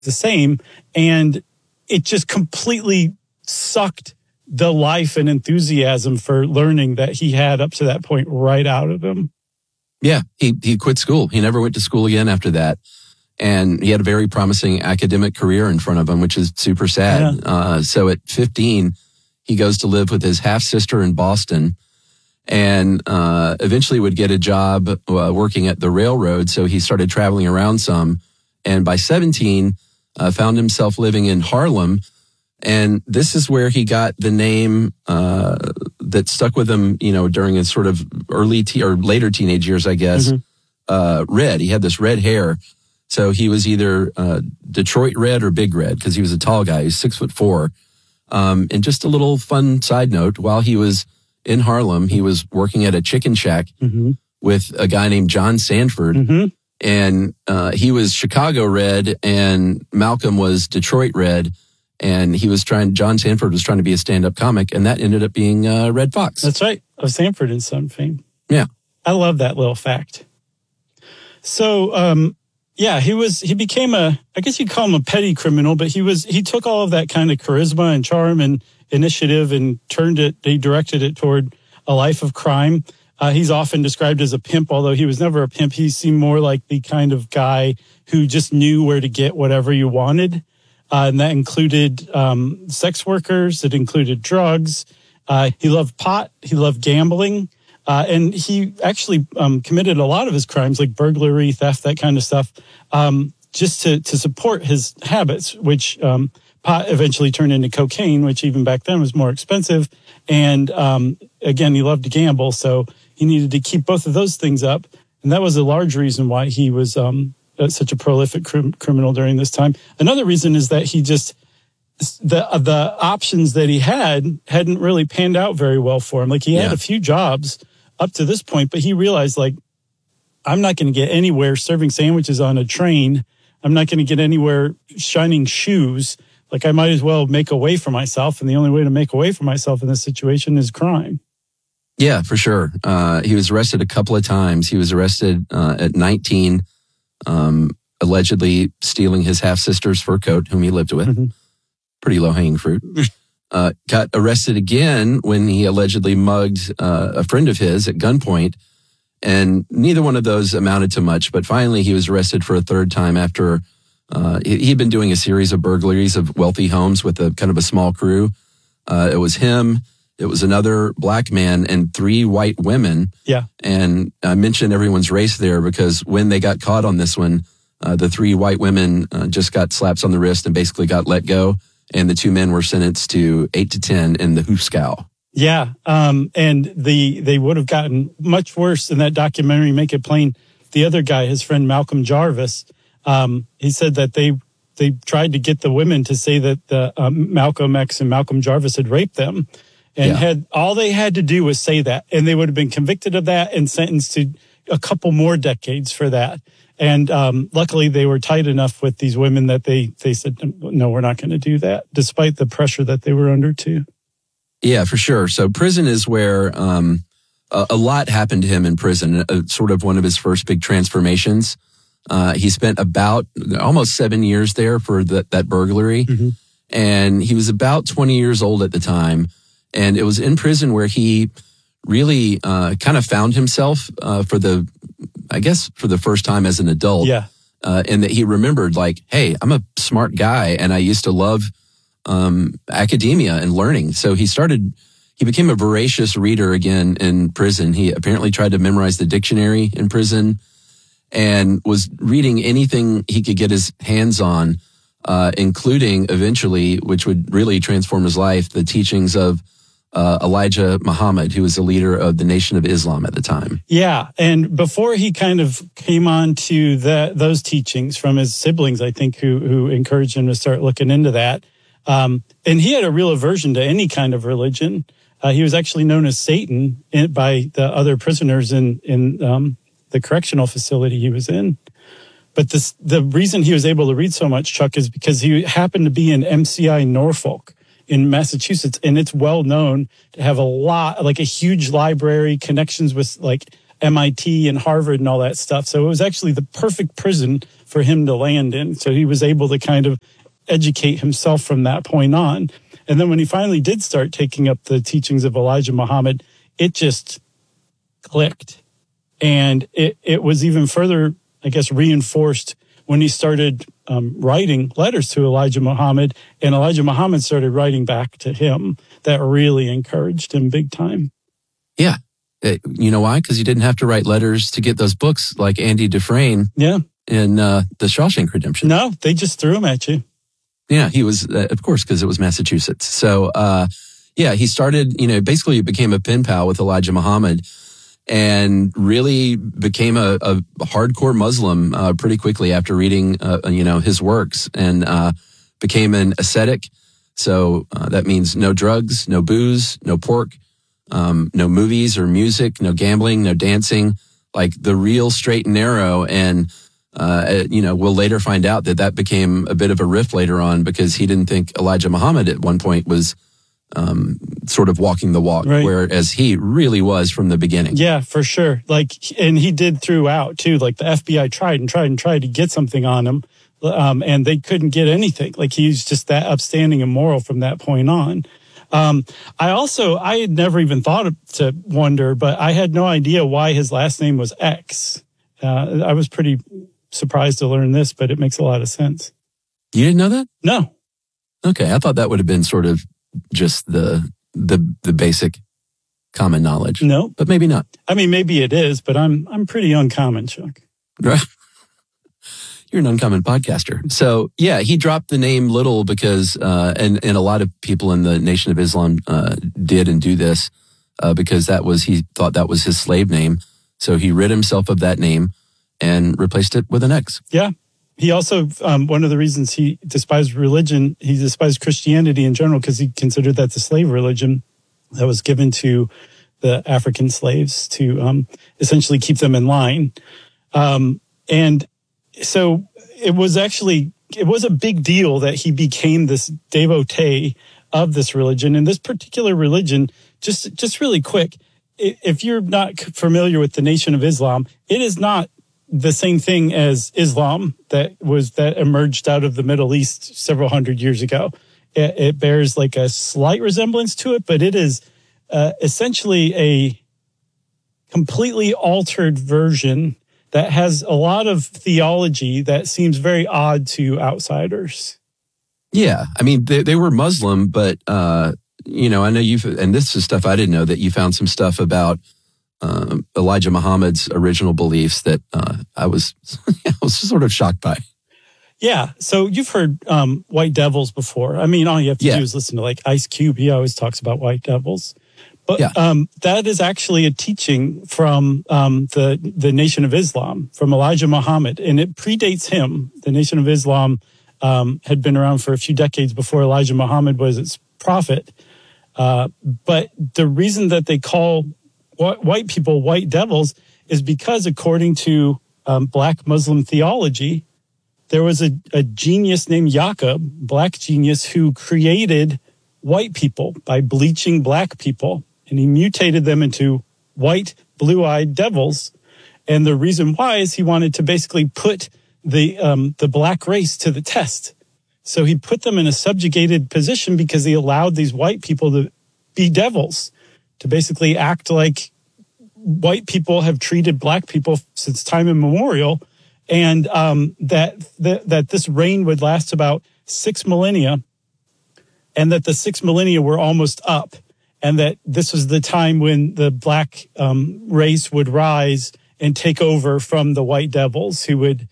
the same. And it just completely sucked the life and enthusiasm for learning that he had up to that point right out of him. Yeah, he quit school. He never went to school again after that. And he had a very promising academic career in front of him, which is super sad. Yeah. So at 15, he goes to live with his half-sister in Boston and eventually would get a job working at the railroad. So he started traveling around some. And by 17, found himself living in Harlem. And this is where he got the name that stuck with him, during his sort of early or later teenage years, I guess. Mm-hmm. Red. He had this red hair. So he was either Detroit Red or Big Red because he was a tall guy. He's 6'4". And just a little fun side note, while he was in Harlem, he was working at a chicken shack mm-hmm. with a guy named John Sanford. Mm-hmm. And he was Chicago Red and Malcolm was Detroit Red. And John Sanford was trying to be a stand-up comic, and that ended up being Red Fox. That's right, of Sanford and Son fame. Yeah. I love that little fact. So, he became I guess you'd call him a petty criminal, but he took all of that kind of charisma and charm and initiative and he directed it toward a life of crime. He's often described as a pimp, although he was never a pimp. He seemed more like the kind of guy who just knew where to get whatever you wanted. And that included sex workers. It included drugs. He loved pot. He loved gambling. And he actually committed a lot of his crimes, like burglary, theft, that kind of stuff, just to support his habits, which pot eventually turned into cocaine, which even back then was more expensive. And again, he loved to gamble, so he needed to keep both of those things up. And that was a large reason why he was such a prolific criminal during this time. Another reason is that he just, the options that he hadn't really panned out very well for him. Like he had a few jobs up to this point, but he realized I'm not going to get anywhere serving sandwiches on a train. I'm not going to get anywhere shining shoes. I might as well make a way for myself. And the only way to make a way for myself in this situation is crime. Yeah, for sure. He was arrested a couple of times. He was arrested at 19, allegedly stealing his half-sister's fur coat, whom he lived with. Mm-hmm. Pretty low-hanging fruit. Got arrested again when he allegedly mugged a friend of his at gunpoint. And neither one of those amounted to much. But finally, he was arrested for a third time after he'd been doing a series of burglaries of wealthy homes with a kind of a small crew. It was him. It was another black man and 3 white women. Yeah. And I mentioned everyone's race there because when they got caught on this one, the 3 white women just got slaps on the wrist and basically got let go. And the 2 men were sentenced to 8 to 10 in the Hooscow. Yeah. And they would have gotten much worse in that documentary, Make It Plain. The other guy, his friend Malcolm Jarvis, he said that they tried to get the women to say that the Malcolm X and Malcolm Jarvis had raped them. And all they had to do was say that, and they would have been convicted of that and sentenced to a couple more decades for that. And luckily, they were tight enough with these women that they said, no, we're not going to do that, despite the pressure that they were under, too. Yeah, for sure. So prison is where a lot happened to him in prison, sort of one of his first big transformations. He spent about almost 7 years there for that burglary. Mm-hmm. And he was about 20 years old at the time. And it was in prison where he really kind of found himself for the first time as an adult. Yeah. And that he remembered hey, I'm a smart guy and I used to love academia and learning. So he became a voracious reader again in prison. He apparently tried to memorize the dictionary in prison and was reading anything he could get his hands on, including eventually, which would really transform his life, the teachings of Elijah Muhammad, who was the leader of the Nation of Islam at the time. Yeah, and before he kind of came on to those teachings from his siblings, I think, who encouraged him to start looking into that. And he had a real aversion to any kind of religion. He was actually known as Satan by the other prisoners in the correctional facility he was in. But the reason he was able to read so much, Chuck, is because he happened to be in MCI Norfolk in Massachusetts, and it's well known to have a huge library, connections with MIT and Harvard and all that stuff. So it was actually the perfect prison for him to land in. So he was able to kind of educate himself from that point on. And then when he finally did start taking up the teachings of Elijah Muhammad, it just clicked. And it was even further, I guess, reinforced when he started writing letters to Elijah Muhammad, and Elijah Muhammad started writing back to him. That really encouraged him big time. Yeah. You know why? Because he didn't have to write letters to get those books like Andy Dufresne in The Shawshank Redemption. No, they just threw them at you. Yeah, he was, of course, because it was Massachusetts. So, he started, basically became a pen pal with Elijah Muhammad and really became a hardcore Muslim pretty quickly after reading, his works, and became an ascetic. So that means no drugs, no booze, no pork, no movies or music, no gambling, no dancing, like the real straight and narrow. And, we'll later find out that became a bit of a rift later on because he didn't think Elijah Muhammad at one point was sort of walking the walk, right, whereas he really was from the beginning. Yeah, for sure. And he did throughout too. Like the FBI tried to get something on him, and they couldn't get anything. Like he was just that upstanding and moral from that point on. I had never even thought to wonder, but I had no idea why his last name was X. I was pretty surprised to learn this, but it makes a lot of sense. You didn't know that? No. Okay, I thought that would have been sort of just the basic common knowledge. No, but maybe not. I mean, maybe it is, but I'm pretty uncommon, Chuck. Right. You're an uncommon podcaster. So yeah, he dropped the name Little because, and a lot of people in the Nation of Islam did and do this because he thought that was his slave name. So he rid himself of that name and replaced it with an X. Yeah. He also, one of the reasons he despised religion, he despised Christianity in general because he considered that the slave religion that was given to the African slaves to essentially keep them in line. And so it was a big deal that he became this devotee of this religion. And this particular religion, just really quick, if you're not familiar with the Nation of Islam, it is not the same thing as Islam that emerged out of the Middle East several hundred years ago. It bears like a slight resemblance to it, but it is essentially a completely altered version that has a lot of theology that seems very odd to outsiders. Yeah, I mean, they were Muslim, but, I know and this is stuff I didn't know, that you found some stuff about Elijah Muhammad's original beliefs that I was sort of shocked by. Yeah, so you've heard white devils before. I mean, all you have to do is listen to like Ice Cube. He always talks about white devils. But that is actually a teaching from the Nation of Islam, from Elijah Muhammad, and it predates him. The Nation of Islam had been around for a few decades before Elijah Muhammad was its prophet. But the reason that they call white people white devils is because, according to Black Muslim theology, there was a genius named Yaqub, black genius, who created white people by bleaching black people. And he mutated them into white, blue-eyed devils. And the reason why is he wanted to basically put the black race to the test. So he put them in a subjugated position because he allowed these white people to be devils, to basically act like white people have treated black people since time immemorial, and that this reign would last about 6 millennia, and that the 6 millennia were almost up. And that this was the time when the black race would rise and take over from the white devils, who would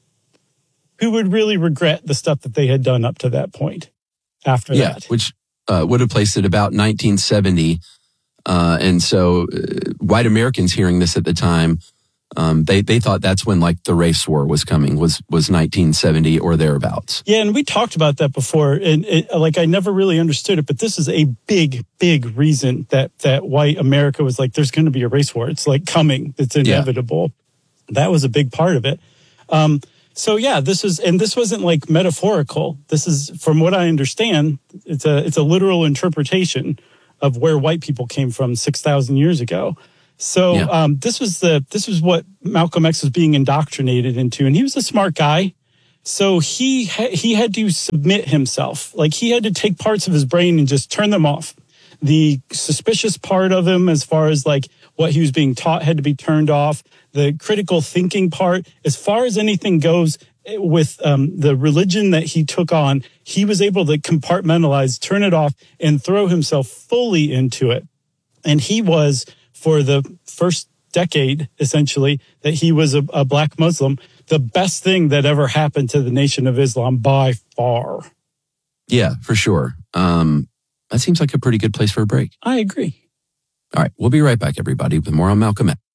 really regret the stuff that they had done up to that point. After that, which would have placed it about 1970, and so white Americans hearing this at the time, they thought that's when like the race war was coming, was 1970 or thereabouts. Yeah, and we talked about that before, and I never really understood it, but this is a big reason that white America was like, there's going to be a race war. It's like coming. It's inevitable. Yeah. That was a big part of it. So yeah, this wasn't like metaphorical. This is, from what I understand, it's a literal interpretation of where white people came from 6,000 years ago. So this was what Malcolm X was being indoctrinated into, and he was a smart guy. So he had to submit himself. Like, he had to take parts of his brain and just turn them off. The suspicious part of him, as far as like what he was being taught, had to be turned off. The critical thinking part, as far as anything goes, with the religion that he took on, he was able to compartmentalize, turn it off, and throw himself fully into it. And he was, for the first decade, essentially, that he was a black Muslim, the best thing that ever happened to the Nation of Islam by far. Yeah, for sure. That seems like a pretty good place for a break. I agree. All right, we'll be right back, everybody, with more on Malcolm X.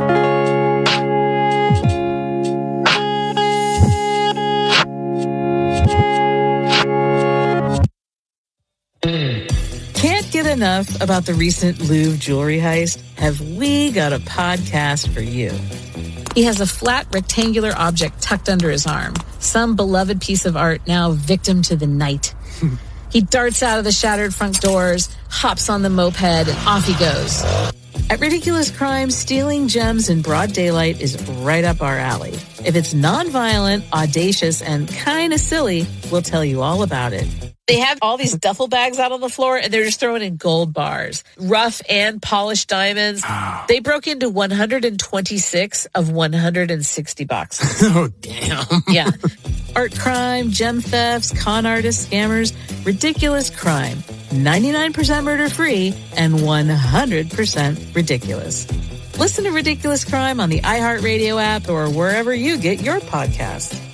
Can't get enough about the recent Louvre jewelry heist? Have we got a podcast for you? He has a flat rectangular object tucked under his arm, some beloved piece of art now victim to the night. He darts out of the shattered front doors, hops on the moped, and off he goes. At Ridiculous Crime, stealing gems in broad daylight is right up our alley. If it's nonviolent, audacious, and kind of silly, we'll tell you all about it. They have all these duffel bags out on the floor, and they're just throwing in gold bars, rough and polished diamonds. They broke into 126 of 160 boxes. Oh, damn. Yeah. Art crime, gem thefts, con artists, scammers, ridiculous crime. 99% murder-free and 100% ridiculous. Listen to Ridiculous Crime on the iHeartRadio app or wherever you get your podcasts.